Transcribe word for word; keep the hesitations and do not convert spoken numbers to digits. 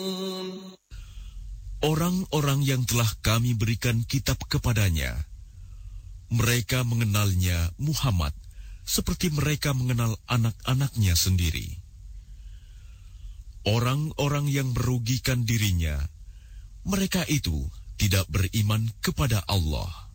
Orang-orang yang telah kami berikan kitab kepadanya, mereka mengenalnya Muhammad seperti mereka mengenal anak-anaknya sendiri. Orang-orang yang merugikan dirinya, mereka itu tidak beriman kepada Allah.